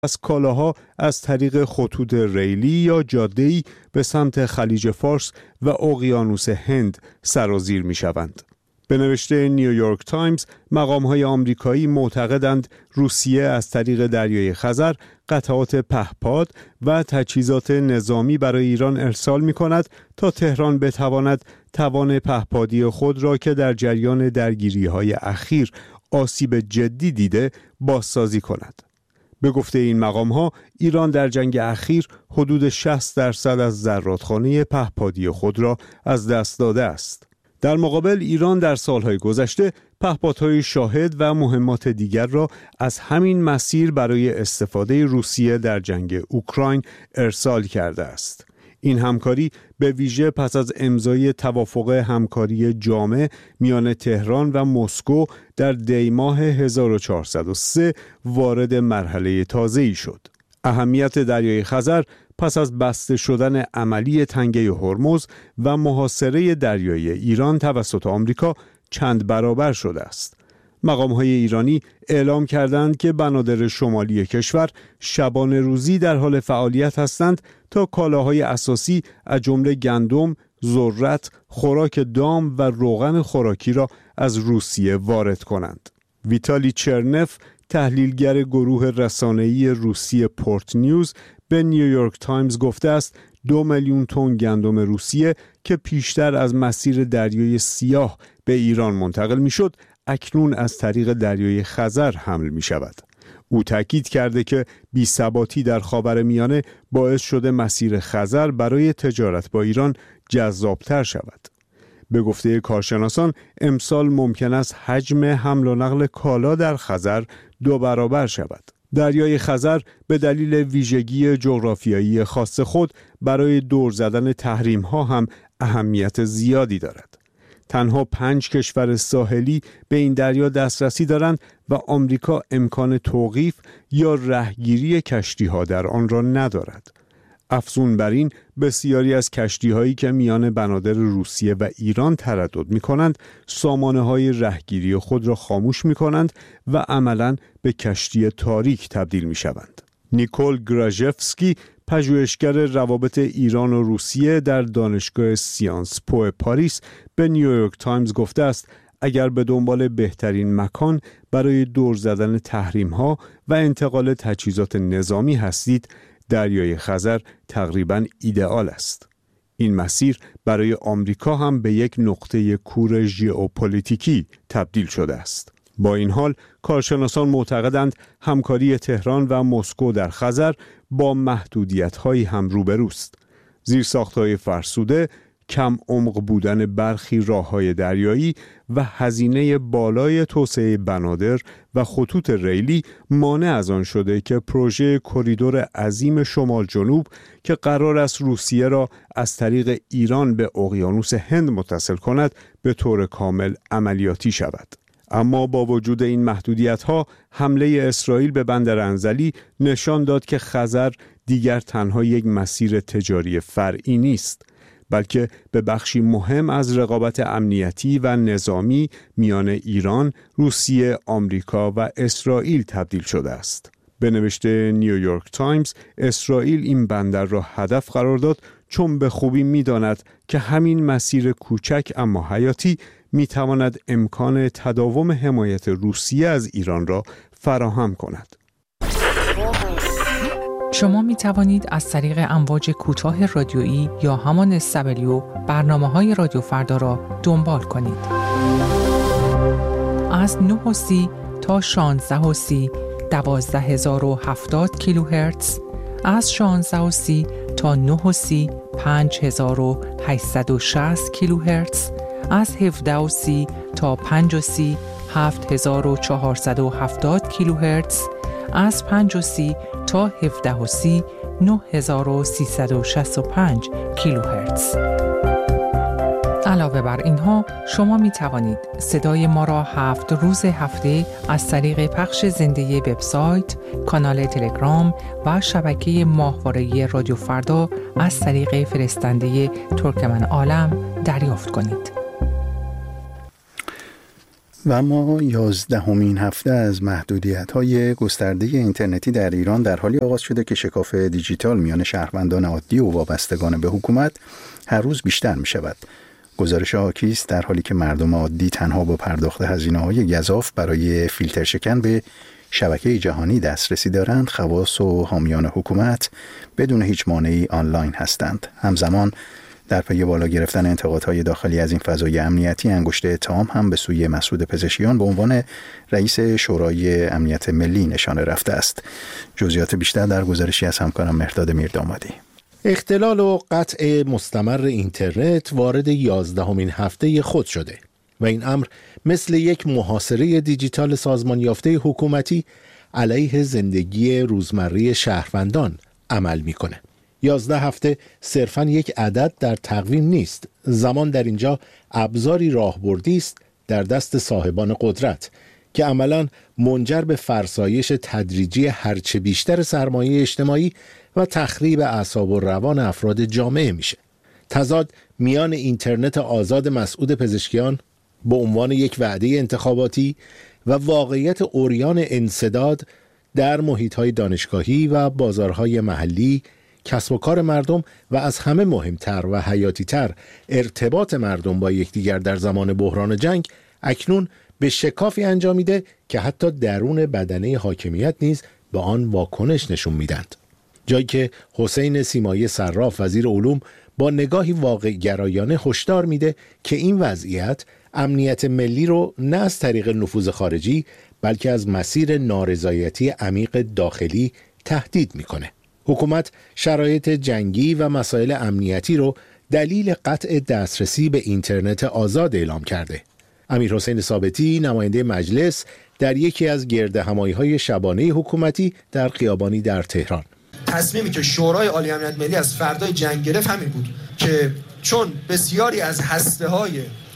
از کالاها از طریق خطوط ریلی یا جاده‌ای به سمت خلیج فارس و اقیانوس هند سرازیر می‌شوند. به نوشته نیویورک تایمز، مقام‌های آمریکایی معتقدند روسیه از طریق دریای خزر قطعات پهپاد و تجهیزات نظامی برای ایران ارسال می‌کند تا تهران بتواند توان پهپادی خود را که در جریان درگیری‌های اخیر آسیب جدی دیده بازسازی کند. به گفته این مقام‌ها، ایران در جنگ اخیر حدود 60% از زرادخانه پهپادی خود را از دست داده است. در مقابل ایران در سالهای گذشته پهپادهای شاهد و مهمات دیگر را از همین مسیر برای استفاده روسیه در جنگ اوکراین ارسال کرده است. این همکاری به ویژه پس از امضای توافق همکاری جامع میان تهران و مسکو در دی ماه 1403 وارد مرحله تازه‌ای شد. اهمیت دریای خزر پس از بسته شدن عملی تنگه هرمز و محاصره دریایی ایران توسط آمریکا چند برابر شده است. مقام‌های ایرانی اعلام کردند که بنادر شمالی کشور شبانه روزی در حال فعالیت هستند تا کالاهای اساسی از جمله گندم، ذرت، خوراک دام و روغن خوراکی را از روسیه وارد کنند. ویتالی چرنف، تحلیلگر گروه رسانه‌ای روسی پورت نیوز، به نیویورک تایمز گفته است 2 میلیون تن گندم روسیه که پیشتر از مسیر دریای سیاه به ایران منتقل می‌شد، اکنون از طریق دریای خزر حمل می‌شود. او تاکید کرده که بی‌ثباتی در خاورمیانه باعث شده مسیر خزر برای تجارت با ایران جذاب‌تر شود. به گفته کارشناسان، امسال ممکن است حجم حمل و نقل کالا در خزر 2 برابر شود. دریای خزر به دلیل ویژگی جغرافیایی خاص خود برای دور زدن تحریم‌ها هم اهمیت زیادی دارد. تنها 5 کشور ساحلی به این دریا دسترسی دارند و آمریکا امکان توقیف یا رهگیری کشتی‌ها در آن را ندارد. افزون بر این، بسیاری از کشتی‌هایی که میان بنادر روسیه و ایران تردد می‌کنند، سامانه‌های رهگیری خود را خاموش می‌کنند و عملاً به کشتی تاریک تبدیل می‌شوند. نیکول گراژفسکی، پژوهشگر روابط ایران و روسیه در دانشگاه سیانس پو پاریس، به نیویورک تایمز گفته است اگر به دنبال بهترین مکان برای دور زدن تحریم‌ها و انتقال تجهیزات نظامی هستید، دریای خزر تقریباً ایدئال است. این مسیر برای آمریکا هم به یک نقطه کور ژئوپلیتیکی تبدیل شده است. با این حال، کارشناسان معتقدند همکاری تهران و مسکو در خزر با محدودیت‌هایی هم روبروست. زیرساخت‌های فرسوده، کم عمق بودن برخی راه‌های دریایی و هزینه بالای توسعه بنادر و خطوط ریلی مانع از آن شده که پروژه کریدور عظیم شمال جنوب که قرار است روسیه را از طریق ایران به اقیانوس هند متصل کند به طور کامل عملیاتی شود. اما با وجود این محدودیت‌ها، حمله اسرائیل به بندر انزلی نشان داد که خزر دیگر تنها یک مسیر تجاری فرعی نیست، بلکه به بخشی مهم از رقابت امنیتی و نظامی میان ایران، روسیه، آمریکا و اسرائیل تبدیل شده است. به نوشته نیویورک تایمز، اسرائیل این بندر را هدف قرار داد چون به خوبی می‌داند که همین مسیر کوچک اما حیاتی می‌تواند امکان تداوم حمایت روسیه از ایران را فراهم کند. شما می توانید از طریق امواج کوتاه رادیویی یا همان SW برنامه‌های رادیو فردا را دنبال کنید. از 9:30 تا 16:30 12070 کیلوهرتز، از 16:30 تا 9:30 5860 کیلوهرتز، از 17:30 تا 5:30 7470 کیلوهرتز، از 5:30 تا 17:30 9365 کیلوهرتز. علاوه بر اینها شما می توانید صدای ما را 7 روز هفته از طریق پخش زنده وبسایت، کانال تلگرام و شبکه ماهواره‌ای رادیو فردا از طریق فرستنده ترکمن عالم دریافت کنید. و اما 11مین هفته از محدودیت‌های گسترده اینترنتی در ایران در حالی آغاز شده که شکاف دیجیتال میان شهروندان عادی و وابستگان به حکومت هر روز بیشتر می‌شود. گزارش حاکی است در حالی که مردم عادی تنها با پرداخت هزینه‌های گزاف برای فیلتر شکن به شبکه جهانی دسترسی دارند، خواص و حامیان حکومت بدون هیچ مانعی آنلاین هستند. همزمان در پی بالا گرفتن انتقادهای داخلی از این فضای امنیتی، انگشت اتهام هم به سوی مسعود پزشکیان به عنوان رئیس شورای امنیت ملی نشانه رفته است. جزئیات بیشتر در گزارشی از همکارم مهرداد میردامادی. اختلال و قطع مستمر اینترنت وارد 11مین هفته خود شده و این امر مثل یک محاصره دیجیتال سازمان یافته حکومتی علیه زندگی روزمره شهروندان عمل میکنه. 11 هفته صرفاً یک عدد در تقویم نیست. زمان در اینجا ابزاری راهبردی است در دست صاحبان قدرت که عملاً منجر به فرسایش تدریجی هرچه بیشتر سرمایه اجتماعی و تخریب اعصاب و روان افراد جامعه میشه. تضاد میان اینترنت آزاد مسعود پزشکیان به عنوان یک وعده انتخاباتی و واقعیت عریان انسداد در محیط‌های دانشگاهی و بازارهای محلی، کسب و کار مردم و از همه مهمتر و حیاتی‌تر ارتباط مردم با یکدیگر در زمان بحران جنگ اکنون به شکافی انجامیده که حتی درون بدنه حاکمیت نیز به آن واکنش نشون میدند. جایی که حسین سیمایی صراف وزیر علوم با نگاهی واقع گرایانه هشدار میده که این وضعیت امنیت ملی رو نه از طریق نفوذ خارجی بلکه از مسیر نارضایتی عمیق داخلی تهدید میکنه. حکومت شرایط جنگی و مسائل امنیتی رو دلیل قطع دسترسی به اینترنت آزاد اعلام کرده. امیرحسین ثابتی نماینده مجلس در یکی از گردهمایی‌های شبانه حکومتی در خیابانی در تهران: تصمیمی که شورای عالی امنیت ملی از فردای جنگ گرفت همین بود که چون بسیاری از هسته‌های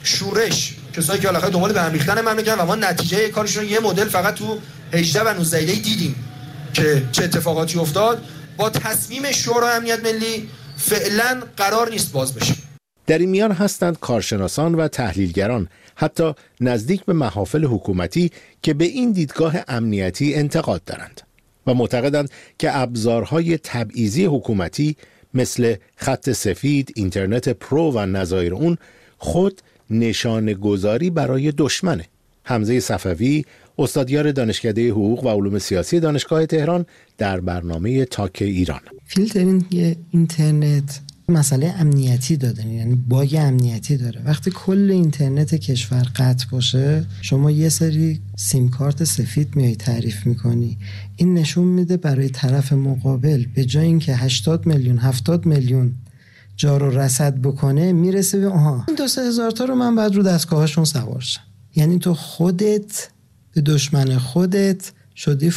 شورش کسایی که علاقه دنبال به هم ریختن مملکت و ما نتیجه کارشون یه مدل فقط تو 18 و 19 دیدیم که چه اتفاقاتی افتاد، با تصمیم شورای امنیت ملی فعلا قرار نیست باز بشه. در این میان هستند کارشناسان و تحلیلگران حتی نزدیک به محافل حکومتی که به این دیدگاه امنیتی انتقاد دارند و معتقدند که ابزارهای تبعیضی حکومتی مثل خط سفید، اینترنت پرو و نظایر اون خود نشانه گذاری برای دشمنه. حمزه صفوی، استادیار دانشکده حقوق و علوم سیاسی دانشگاه تهران، در برنامه تاک ایران: فیلترینگ اینترنت مسئله امنیتی داره، یعنی باگ امنیتی داره. وقتی کل اینترنت کشور قطع باشه، شما یه سری سیم کارت سفید میای تعریف میکنی، این نشون میده برای طرف مقابل به جای اینکه 80 میلیون 70 میلیون جار و رصد بکنه، میرسه به این 2-3 هزار تا رو من بعد رو دستگاهشون سوار شم. یعنی تو خودت به دشمن خودت شدی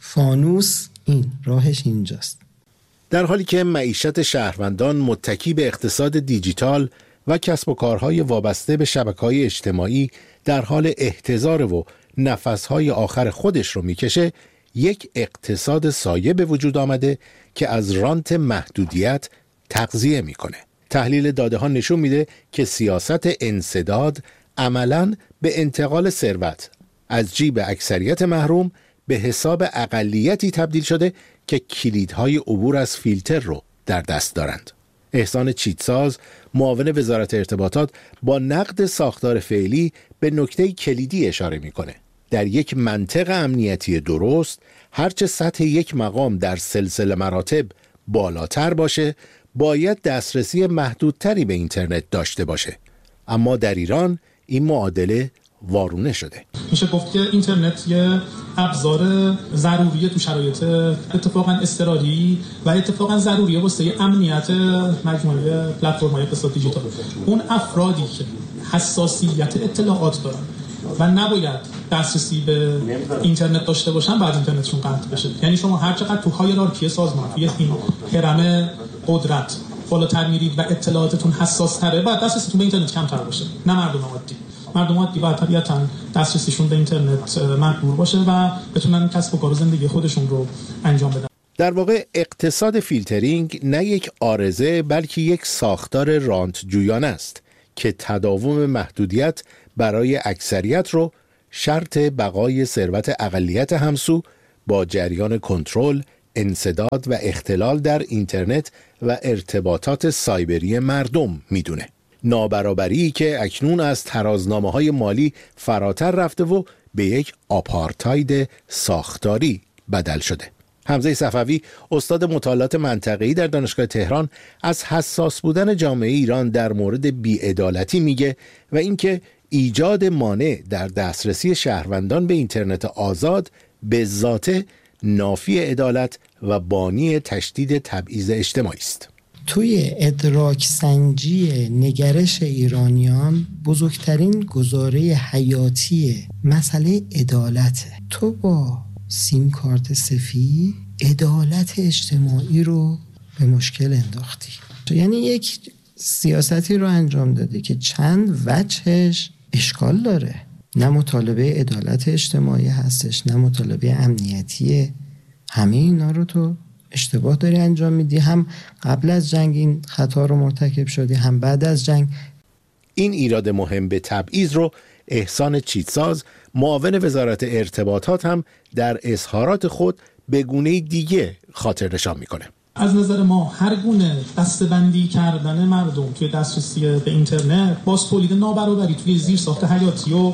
فانوس. این راهش اینجاست. در حالی که معیشت شهروندان متکی به اقتصاد دیجیتال و کسب و کارهای وابسته به شبکه‌های اجتماعی در حال احتضار و نفسهای آخر خودش رو میکشه، یک اقتصاد سایه به وجود آمده که از رانت محدودیت تغذیه میکنه. تحلیل داده ها نشون میده که سیاست انسداد عملاً به انتقال ثروت از جیب اکثریت محروم به حساب اقلیتی تبدیل شده که کلیدهای عبور از فیلتر رو در دست دارند. احسان چیتساز، معاون وزارت ارتباطات، با نقد ساختار فعلی به نکته کلیدی اشاره میکنه. در یک منطق امنیتی درست، هرچه سطح یک مقام در سلسله مراتب بالاتر باشه، باید دسترسی محدودتری به اینترنت داشته باشه. اما در ایران این معادله وارونه شده. میشه گفت که اینترنت یه ابزار ضروریه تو شرایط اتفاقا اضطراری و اتفاقا ضروریه واسه امنیت مجموعه پلتفرم‌های اقتصاد دیجیتال. اون افرادی که حساسیت اطلاعات دارن و نباید دسترسی به اینترنت داشته باشن بعد اینترنتشون قطع بشه. یعنی شما هر چقدر تو هایرارکی سازمان توی این هرم قدرت بالاتر میرید و اطلاعاتتون حساس تره، بعد دسترسیتون به اینترنت کمتر باشه. نه مردم عادی. مردم عادی باید طبیعتاً دسترسیشون به اینترنت مجبور باشه و بتونن کسب و کار و زندگی خودشون رو انجام بدن. در واقع اقتصاد فیلترینگ نه یک عارضه بلکه یک ساختار رانت جویانه است که تداوم محدودیت برای اکثریت رو شرط بقای ثروت اقلیت همسو با جریان کنترل، انسداد و اختلال در اینترنت و ارتباطات سایبری مردم میدونه. نابرابری که اکنون از ترازنامه‌های مالی فراتر رفته و به یک آپارتاید ساختاری بدل شده. حمزه صفوی، استاد مطالعات منطقه‌ای در دانشگاه تهران، از حساس بودن جامعه ایران در مورد بی‌عدالتی میگه و اینکه ایجاد مانع در دسترسی شهروندان به اینترنت آزاد به ذاته نافی عدالت و بانی تشدید تبعیض اجتماعی است. توی ادراک سنجی نگرش ایرانیان بزرگترین گزاره حیاتی مسئله عدالته. تو با سیم کارت سفید عدالت اجتماعی رو به مشکل انداختی. یعنی یک سیاستی رو انجام دادی که چند وجهش اشکال داره. نه مطالبه عدالت اجتماعی هستش، نه مطالبه امنیتیه. همه اینا رو تو اشتباه داری انجام میدی. هم قبل از جنگ این خطا رو مرتکب شدی، هم بعد از جنگ. این ایراد مهم به تبعیض رو احسان چیتساز، معاون وزارت ارتباطات، هم در اظهارات خود به گونه دیگه خاطر نشان میکنه. از نظر ما هر گونه دسته‌بندی کردن مردم توی دسترسی به اینترنت باز تولید نابرابری توی زیرساخت حیاتی و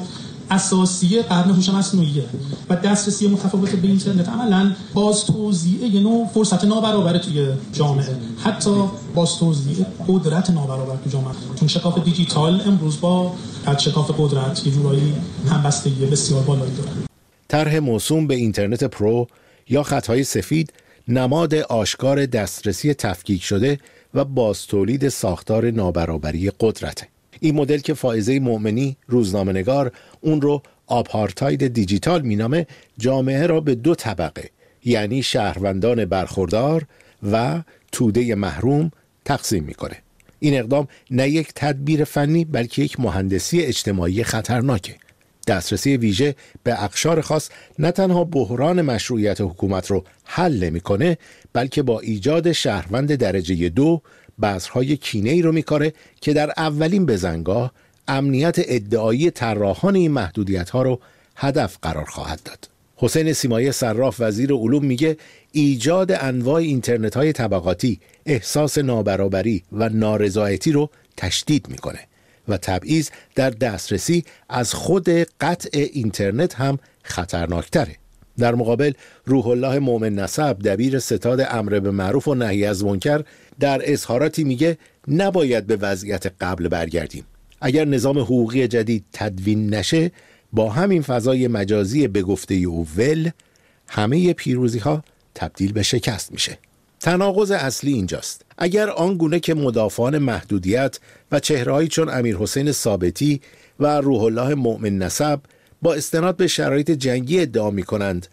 اساسی قرن هوش مصنوعی و دسترسی متفاوت به اینترنت عملاً باز توزیع یه نوع فرصت نابرابر توی جامعه، حتی باز توزیع قدرت نابرابر توی جامعه. چون شکاف دیجیتال امروز با شکاف قدرت یه جورایی همبستگی بسیار بالایی داره. طرح موسوم به اینترنت پرو یا خطهای سفید نماد آشکار دسترسی تفکیک شده و باز تولید ساختار نابرابری قدرته. این مدل که فائزه مؤمنی، روزنامه‌نگار، اون رو آپارتاید دیجیتال مینامه، جامعه را به دو طبقه، یعنی شهروندان برخوردار و توده محروم، تقسیم میکنه. این اقدام نه یک تدبیر فنی بلکه یک مهندسی اجتماعی خطرناکه. دسترسی ویژه به اقشار خاص نه تنها بحران مشروعیت حکومت رو حل میکنه، بلکه با ایجاد شهروند درجه 2 بذرهای کینه‌ای رو میکاره که در اولین بزنگاه امنیت ادعایی طراحان این محدودیت‌ها رو هدف قرار خواهد داد. حسین سیمایی صراف، وزیر علوم، میگه ایجاد انواع اینترنت‌های طبقاتی احساس نابرابری و نارضایتی رو تشدید میکنه و تبعیض در دسترسی از خود قطع اینترنت هم خطرناکتره. در مقابل روح الله مؤمن نسب، دبیر ستاد امر به معروف و نهی از منکر، در اظهاراتی میگه نباید به وضعیت قبل برگردیم. اگر نظام حقوقی جدید تدوین نشه، با همین فضای مجازی به گفته اوول، همه پیروزی ها تبدیل به شکست میشه. تناقض اصلی اینجاست. اگر آنگونه که مدافعان محدودیت و چهرهایی چون امیر حسین ثابتی و روح الله مؤمن نسب با استناد به شرایط جنگی ادعا می کنند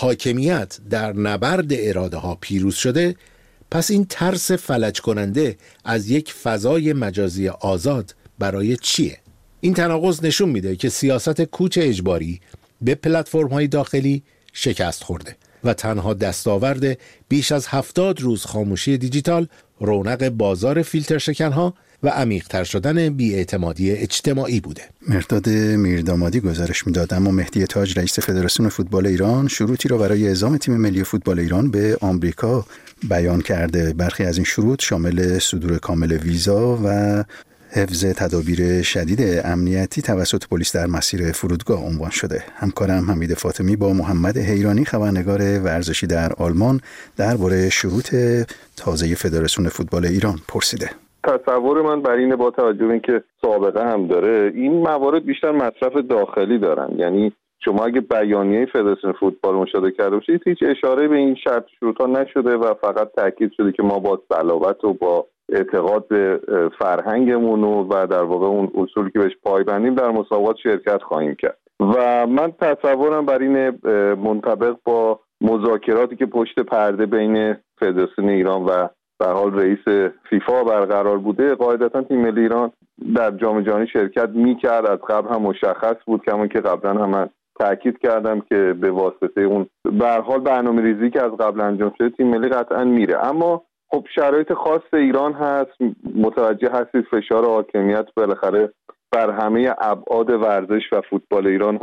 حاکمیت در نبرد اراده ها پیروز شده، پس این ترس فلج کننده از یک فضای مجازی آزاد برای چیه؟ این تناقض نشون میده که سیاست کوچ اجباری به پلتفرم های داخلی شکست خورده و تنها دستاورد بیش از 70 روز خاموشی دیجیتال رونق بازار فیلتر شکنها و عمیق‌تر شدن بی‌اعتمادی اجتماعی بوده. مرداد میردامادی گزارش میداد. اما مهدی تاج، رئیس فدراسیون فوتبال ایران، شروطی را برای اعزام تیم ملی فوتبال ایران به آمریکا بیان کرده. برخی از این شروط شامل صدور کامل ویزا و حفظ تدابیر شدید امنیتی توسط پلیس در مسیر فرودگاه عنوان شده. همکارم حمید فاطمی با محمد حیرانی، خبرنگار ورزشی در آلمان، درباره شروط تازه فدراسیون فوتبال ایران پرسیده. تصور من بر اینه با توجه به اینکه سابقه هم داره، این موارد بیشتر مصرف داخلی دارن. یعنی شما اگه بیانیه فدراسیون فوتبال مشاهده کرده باشید، هیچ اشاره به این شرط شروط‌ها نشده و فقط تاکید شده که ما با صلابت و با اعتقاد به فرهنگمون و در واقع اون اصولی که بهش پایبندیم در مسابقات شرکت خواهیم کرد. و من تصورم بر این منطبق با مذاکراتی که پشت پرده بین فدراسیون ایران و به حال رئیس فیفا برقرار بوده، قاعدتا تیم ملی ایران در جام جهانی شرکت می‌کرد. از قبل هم مشخص بود، کما که قبلا هم من تاکید کردم که به واسطه اون به هر حال برنامه‌ریزی که از قبل انجام شده تیم ملی قطعا میره. اما خب شرایط خاص ایران هست، متوجه هستید فشار حاکمیت بالاخره بر همه ابعاد ورزش و فوتبال ایران هم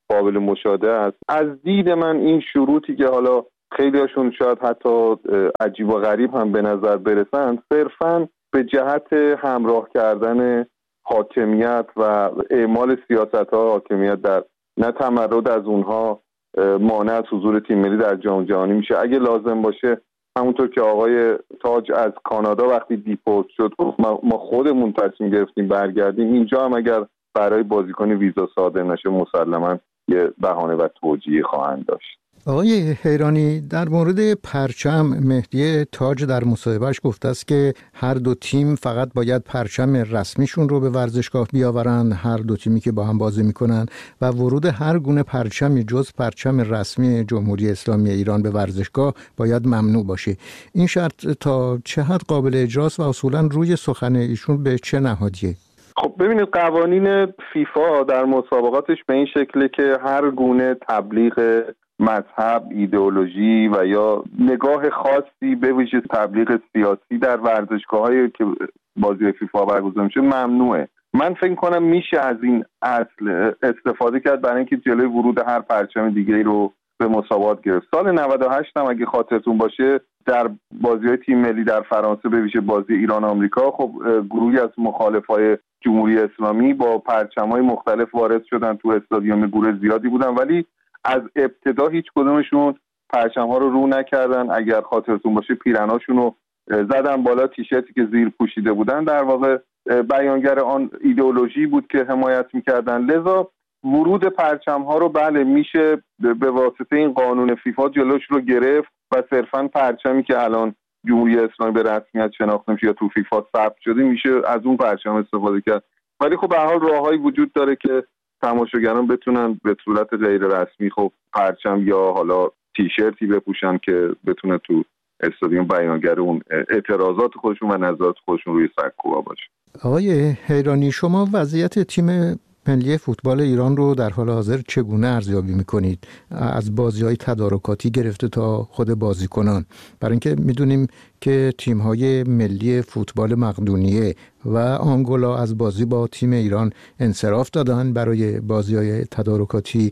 قابل مشاهده است. از دید من این شروطی که حالا خیلی هاشون شاید حتی عجیب و غریب هم به نظر برسند، صرفاً به جهت همراه کردن حاکمیت و اعمال سیاست‌ها حاکمیت در نه تمرد از اونها مانع از حضور تیم ملی در جام جهانی میشه. اگه لازم باشه همونطور که آقای تاج از کانادا وقتی دیپورت شد ما خودمون تصمیم گرفتیم برگردیم، اینجا هم اگر برای بازیکن ویزا صادر نشه مسلماً یه بهانه و توجیه خواهند داشت. آقای حیرانی، در مورد پرچم مهدی تاج در مصاحبهش گفته است که هر دو تیم فقط باید پرچم رسمیشون رو به ورزشگاه بیاورن، هر دو تیمی که با هم بازی میکنن، و ورود هر گونه پرچمی جز پرچم رسمی جمهوری اسلامی ایران به ورزشگاه باید ممنوع باشه. این شرط تا چه حد قابل اجراست و اصولا روی سخن ایشون به چه نهادیه؟ خب ببینید، قوانین فیفا در مسابقاتش به این شکله که هر گونه تبلیغ مذهب، ایدئولوژی و یا نگاه خاصی به ویژه تبلیغ سیاسی در ورزشگاه‌هایی که بازی فیفا برگزار میشه ممنوعه. من فکر کنم میشه از این اصل استفاده کرد برای اینکه جلوی ورود هر پرچم دیگه‌ای رو به مسابقات گرفت. سال 98 هم اگه خاطرتون باشه در بازی‌های تیم ملی در فرانسه به ویژه بازی ایران آمریکا، خب گروهی از مخالفای جمهوری اسلامی با پرچم‌های مختلف وارد شدن تو استادیوم، گروه زیادی بودن ولی از ابتدا هیچ کدومشون پرچم‌ها رو نکردن. اگر خاطرتون باشه پیرناشون رو زدن بالا، تیشرتی که زیر پوشیده بودن در واقع بیانگر آن ایدئولوژی بود که حمایت می‌کردن. لذا ورود پرچم‌ها رو بله میشه به واسطه این قانون فیفا جلوش رو گرفت و صرفاً پرچمی که الان جمهوری اسلامی به رسمیت شناخته میشه یا تو فیفا ثبت شده میشه از اون پرچم استفاده کرد. ولی خب به هر حال راههایی وجود داره که تماشاگران بتونن به صورت غیر رسمی خب پرچم یا حالا تیشرتی بپوشن که بتونه تو استادیوم بیانگر اون اعتراضات خودشون و نظرات خودشون روی سکوها باشه. آقای حیرانی، شما وضعیت تیم ملی فوتبال ایران رو در حال حاضر چگونه ارزیابی می‌کنید؟ از بازی‌های تدارکاتی گرفته تا خود بازیکنان، برای اینکه می‌دونیم که تیم‌های ملی فوتبال مقدونیه و آنگولا از بازی با تیم ایران انصراف دادن برای بازی‌های تدارکاتی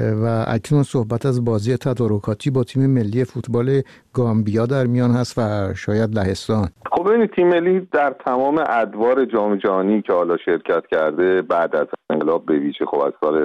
و اکنون صحبت از بازی تدارکاتی با تیم ملی فوتبال گامبیا در میان هست و شاید لهستان. خب ببینید، تیم ملی در تمام ادوار جام جهانی که حالا شرکت کرده بعد از انقلاب به ویژه خب از سال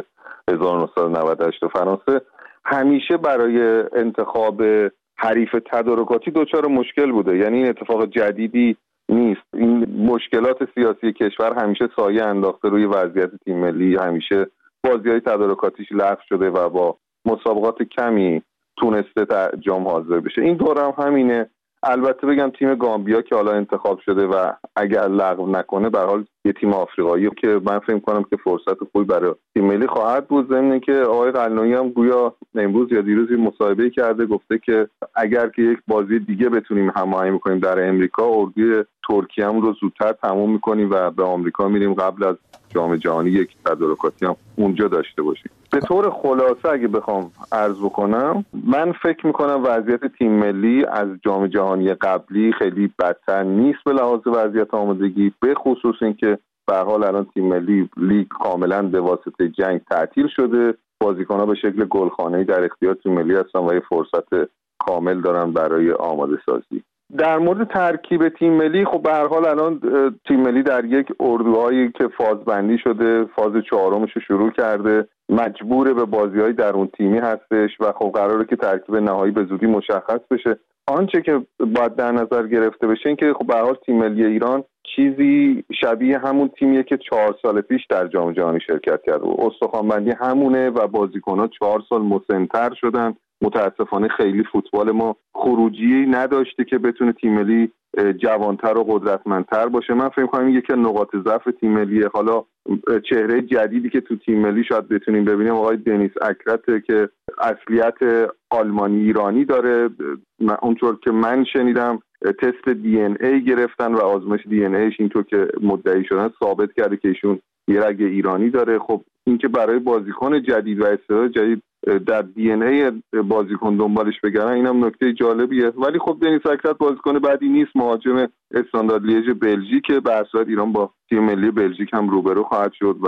1998 فرانسه همیشه برای انتخاب حریف تدارکاتی دچار مشکل بوده. یعنی این اتفاق جدیدی نیست. این مشکلات سیاسی کشور همیشه سایه انداخته روی وضعیت تیم ملی، همیشه بازی‌های تدارکاتیش لغو شده و با مسابقات کمی تونسته در جام حاضر بشه. این دوره هم همینه. البته بگم تیم گامبیا که حالا انتخاب شده و اگر لغو نکنه به هر حال یه تیم آفریقایی که من فکر کنم که فرصت خوبی برای تیم ملی خواهد بود. ضمن که آقای قلنویی هم گویا امروز یا دیروز مصاحبه کرده، گفته که اگر که یک بازی دیگه بتونیم هماهنگ کنیم در امریکا، اردوی ترکیه هم رو زودتر تموم می‌کنیم و به آمریکا میریم قبل از جام جهانی یک تدارکاتی هم اونجا داشته باشیم. به طور خلاصه اگه بخوام عرض بکنم، من فکر میکنم وضعیت تیم ملی از جام جهانی قبلی خیلی بدتر نیست به لحاظ وضعیت آمادگی، به خصوص اینکه به هر حال الان تیم ملی لیگ کاملا به واسطه جنگ تعطیل شده، بازیکن‌ها به شکل گلخانه‌ای در اختیار تیم ملی هستن و یه فرصت کامل دارن برای آماده سازی. در مورد ترکیب تیم ملی، خب به هر حال الان تیم ملی در یک اردوهایی که فازبندی شده، فاز 4مش رو شروع کرده، مجبور به بازی‌های درون تیمی هستش و خب قراره که ترکیب نهایی به زودی مشخص بشه. آنچه که باید در نظر گرفته بشه این که خب به هر حال تیم ملی ایران چیزی شبیه همون تیمیه که 4 سال پیش در جام جهانی شرکت کرد و استخوان‌بندی همونه و بازیکن‌ها 4 سال مسن‌تر شدن. متاسفانه خیلی فوتبال ما خروجی نداشته که بتونه تیم ملی جوانتر و قدرتمندتر باشه. من فکر می‌کنم یکی از نقاط ضعف تیم ملیه. حالا چهره جدیدی که تو تیم ملی شاید بتونیم ببینیم آقای دنیس اکرت که اصلیت آلمانی ایرانی داره. اونطور که من شنیدم تست دی ان ای گرفتن و آزمایش دی ان ایش اینطور که مدعی شدن ثابت کرده که ایشون یه رگ ایرانی داره. خب این که برای بازیکن جدید و استعداد جدید در دی ان ای بازیکن دنبالش بگردن اینم نکته جالبیه. ولی خب دنیس اکرت بازیکن بعدی نیست، مهاجم استاندارد لیژ بلژیک. به اصالت ایران با تیم ملی بلژیک هم روبرو خواهد شد و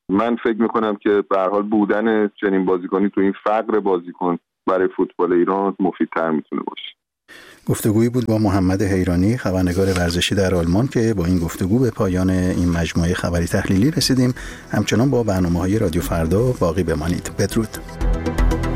من فکر میکنم که به هر حال بودن چنین بازیکنی تو این فقر بازیکن برای فوتبال ایران مفیدتر میتونه باشه. گفتگویی بود با محمد حیرانی، خبرنگار ورزشی در آلمان، که با این گفتگو به پایان این مجموعه خبری تحلیلی رسیدیم. همچنان با برنامه‌های رادیو فردا باقی بمانید. بدرود.